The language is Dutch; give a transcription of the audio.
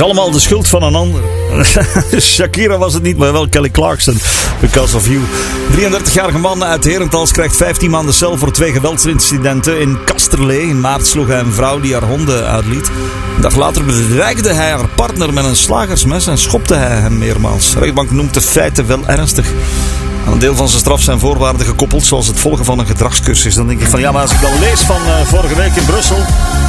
is allemaal de schuld van een ander. Shakira was het niet, maar wel Kelly Clarkson. Because of You. 33-jarige man uit Herentals krijgt 15 maanden cel voor 2 geweldsincidenten in Kasterlee. In maart sloeg hij een vrouw die haar honden uitliet. Een dag later bedreigde hij haar partner met een slagersmes en schopte hij hem meermaals. De rechtbank noemt de feiten wel ernstig. Aan een deel van zijn straf zijn voorwaarden gekoppeld, zoals het volgen van een gedragscursus. Dan denk ik van ja, maar als ik dan lees van vorige week in Brussel...